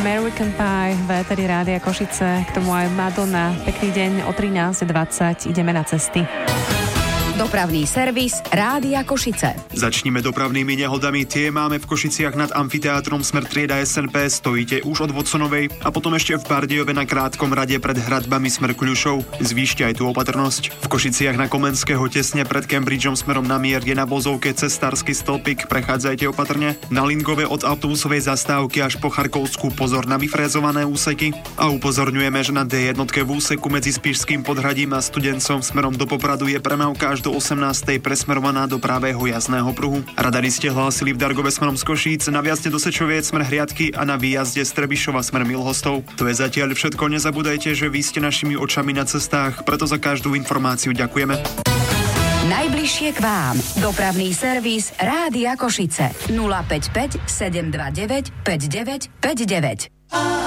American Pie v éteri Rádia Košice, k tomu aj Madonna. Pekný deň, o 13:20 ideme na cesty. Dopravný servis Rádia Košice. Začnime dopravnými nehodami. Tie máme v Košiciach nad amfiteátrom smer trieda SNP, stojíte už od Vodsonovej a potom ešte v Bardejove na krátkom rade pred hradbami smer Kľušov. Zvýšte aj tú opatrnosť. V Košiciach na Komenského tesne pred Cambridgeom smerom na Mier je na vozovke cestársky stĺpik, prechádzajte opatrne. Na Lingove od autobusovej zastávky až po Charkovskú pozor na vyfrézované úseky. A upozorňujeme, že na D1 v úseku medzi Spišským podhradím a Studencom smerom do Popradu je premávka až do 18. presmerovaná do pravého jazdného pruhu. Radari ste hlásili v Dargove smerom z Košíc, na viazde do Sečoviec smer Hriadky a na výjazde z Trebišova smer Milhostov. To je zatiaľ všetko, nezabúdajte, že vy ste našimi očami na cestách, preto za každú informáciu ďakujeme. Najbližšie k vám. Dopravný servis Rádia Košice. 055 729 5959.